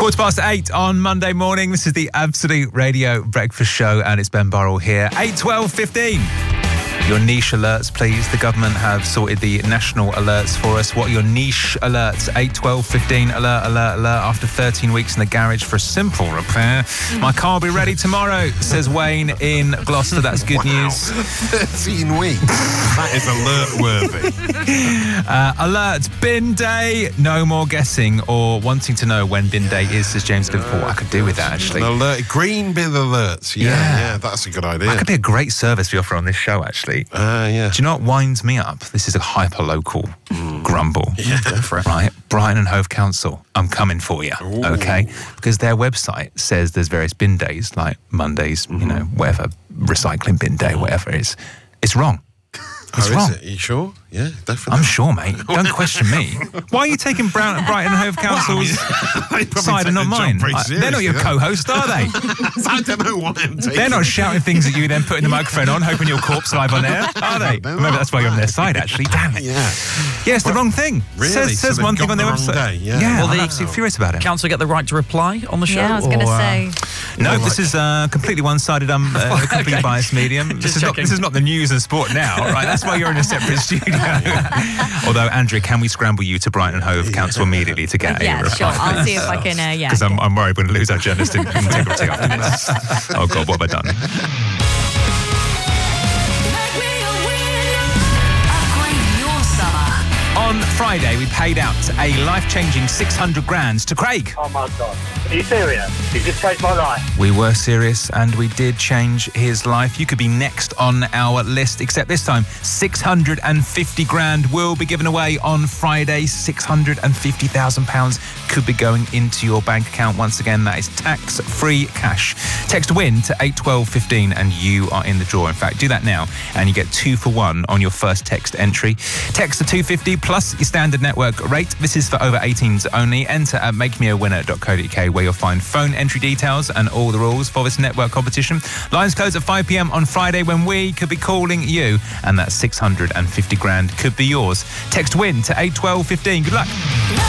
8:15 on Monday morning. This is the Absolute Radio Breakfast Show, and it's Ben Burrell here. 8:12:15. Your niche alerts, please. The government have sorted the national alerts for us. What are your niche alerts? 8:12:15. Alert. After 13 weeks in the garage for a simple repair, my car will be ready tomorrow, says Wayne in Gloucester. That's good news. 13 weeks. That is alert-worthy. Alert, bin day. No more guessing or wanting to know when bin day is, says James Liverpool. I could do with that, actually. An alert, green bin alerts. Yeah, that's a good idea. That could be a great service we offer on this show, actually. Yeah. Do you know what winds me up? This is a hyper-local grumble. Yeah, go for it. Right, Brighton and Hove Council, I'm coming for you, okay? Because their website says there's various bin days, like Mondays, whatever, recycling bin day, whatever it is. It's wrong. It's wrong. Is it? Are you sure? Yeah, definitely. I'm sure, mate. Don't question me. Why are you taking Brighton and Hove Council's side and not mine? They're not your co-host, are they? I don't know why I'm taking. They're not shouting things at you, then putting the microphone on, hoping you'll corpse live on air, are they? Maybe that's why you're on their side, actually. Damn it. Yeah. Yeah, it's the wrong thing. Really? Says one thing on their website. Yeah. Well, I'm absolutely furious about it. Council get the right to reply on the show? Yeah, I was going to say. No, this is completely one-sided, completely biased medium. This is not the news and sport now, right? That's why you're in a separate studio. Although, Andrea, can we scramble you to Brighton and Hove Council immediately to get a reply? Yeah, sure. I'll see if I can, Because I'm worried we're going to lose our journalistic integrity after this. Oh, God, what have I done? On Friday, we paid out a life-changing 600 grand to Craig. Oh my God. Are you serious? You just changed my life. We were serious and we did change his life. You could be next on our list, except this time 650 grand will be given away on Friday. £650,000 could be going into your bank account. Once again, that is tax-free cash. Text WIN to 81215 and you are in the draw. In fact, do that now and you get 2 for 1 on your first text entry. Text to 250 plus your standard network rate. This is for over 18s only. Enter at makemeawinner.co.uk where you'll find phone entry details and all the rules for this network competition. Lines close at 5 p.m. on Friday when we could be calling you, and that 650 grand could be yours. Text WIN to 81215. Good luck.